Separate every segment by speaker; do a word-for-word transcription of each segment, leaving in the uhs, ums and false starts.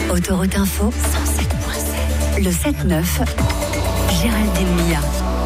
Speaker 1: Autoroute Info, cent sept point sept. Le sept neuf, Géraldine Mia.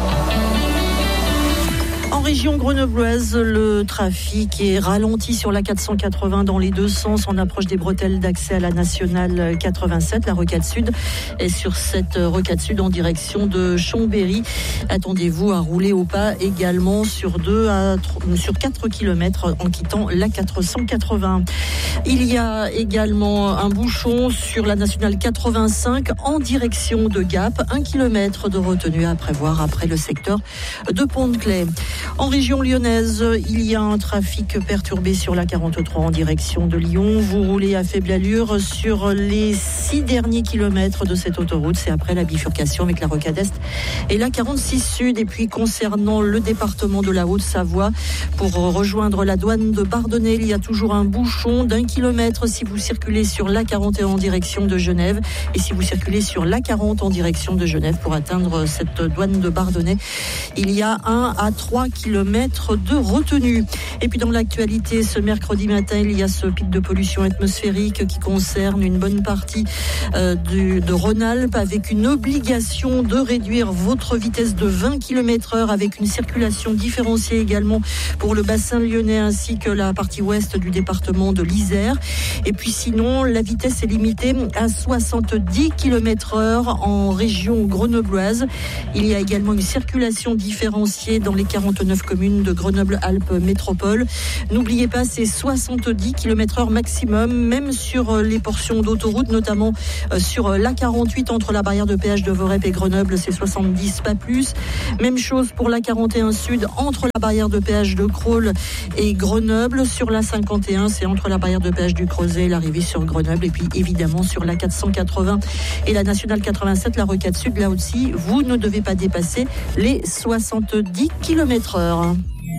Speaker 2: En région grenobloise, le trafic est ralenti sur la quatre cent quatre-vingts dans les deux sens en approche des bretelles d'accès à la nationale quatre-vingt-sept, la rocade sud. Et sur cette rocade sud en direction de Chambéry, attendez-vous à rouler au pas également sur deux à sur quatre kilomètres en quittant la quatre cent quatre-vingts. Il y a également un bouchon sur la nationale quatre-vingt-cinq en direction de Gap, un kilomètre de retenue à prévoir après le secteur de Pont-de-Claix. En région lyonnaise, il y a un trafic perturbé sur la quarante-trois en direction de Lyon. Vous roulez à faible allure sur les six derniers kilomètres de cette autoroute. C'est après la bifurcation avec la rocade est et la quarante-six sud. Et puis concernant le département de la Haute-Savoie, pour rejoindre la douane de Bardonnay, il y a toujours un bouchon d'un kilomètre si vous circulez sur l'A quarante et un en direction de Genève. Et si vous circulez sur l'A quarante en direction de Genève pour atteindre cette douane de Bardonnay, il y a un à trois kilomètres de retenue. Et puis dans l'actualité, ce mercredi matin, il y a ce pic de pollution atmosphérique qui concerne une bonne partie euh, du, de Rhône-Alpes, avec une obligation de réduire votre vitesse de vingt kilomètres heure, avec une circulation différenciée également pour le bassin lyonnais ainsi que la partie ouest du département de l'Isère. Et puis sinon, la vitesse est limitée à soixante-dix kilomètres heure en région grenobloise. Il y a également une circulation différenciée dans les quarante-neuf communes de Grenoble-Alpes Métropole. N'oubliez pas, c'est soixante-dix kilomètres heure maximum, même sur les portions d'autoroute, notamment sur l'A quarante-huit entre la barrière de péage de Vorep et Grenoble, c'est soixante-dix, pas plus. Même chose pour l'A quarante et un sud entre la barrière de péage de Crolles et Grenoble. Sur l'A cinquante et un, c'est entre la barrière de péage du Creuset et l'arrivée sur Grenoble. Et puis évidemment sur la quatre cent quatre-vingts et la nationale quatre-vingt-sept, la rocade sud, là aussi, vous ne devez pas dépasser les soixante-dix kilomètres heure.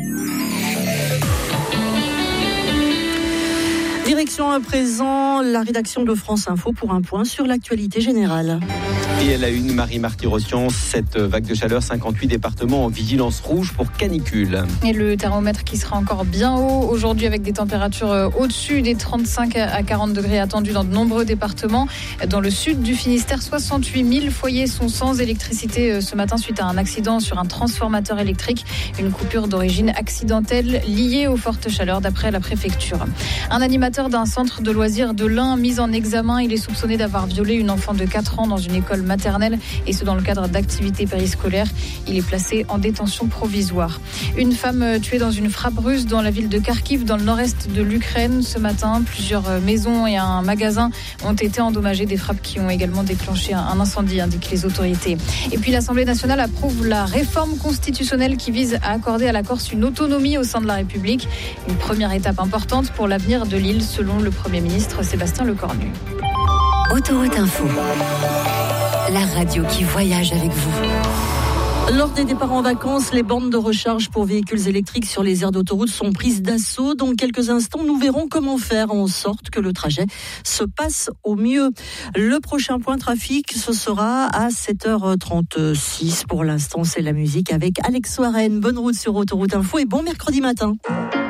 Speaker 2: Direction à présent la rédaction de France Info pour un point sur l'actualité générale.
Speaker 3: Et elle a une Marie-Marty Rossian, cette vague de chaleur, cinquante-huit départements en vigilance rouge pour canicule.
Speaker 4: Et le thermomètre qui sera encore bien haut aujourd'hui avec des températures au-dessus des trente-cinq à quarante degrés attendus dans de nombreux départements. Dans le sud du Finistère, soixante-huit mille foyers sont sans électricité ce matin suite à un accident sur un transformateur électrique. Une coupure d'origine accidentelle liée aux fortes chaleurs d'après la préfecture. Un animateur d'un centre de loisirs de l'Ain mis en examen. Il est soupçonné d'avoir violé une enfant de quatre ans dans une école maternelle et ce dans le cadre d'activités périscolaires. Il est placé en détention provisoire. Une femme tuée dans une frappe russe dans la ville de Kharkiv, dans le nord-est de l'Ukraine. Ce matin, plusieurs maisons et un magasin ont été endommagés. Des frappes qui ont également déclenché un incendie, indiquent les autorités. Et puis l'Assemblée nationale approuve la réforme constitutionnelle qui vise à accorder à la Corse une autonomie au sein de la République. Une première étape importante pour l'avenir de l'île, selon le Premier ministre Sébastien Lecornu.
Speaker 1: Autoroute Info, la radio qui voyage avec vous.
Speaker 2: Lors des départs en vacances, les bornes de recharge pour véhicules électriques sur les aires d'autoroute sont prises d'assaut. Dans quelques instants, nous verrons comment faire en sorte que le trajet se passe au mieux. Le prochain point trafic, ce sera à sept heures trente-six. Pour l'instant, c'est la musique avec Alex Warren. Bonne route sur Autoroute Info et bon mercredi matin.